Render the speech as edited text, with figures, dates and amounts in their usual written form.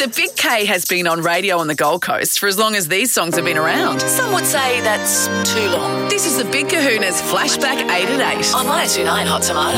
The Big K has been on radio on the Gold Coast for as long as these songs have been around. Some would say that's too long. This is the Big Kahuna's Flashback 8 at 8 on 92.9 Hot Tomato.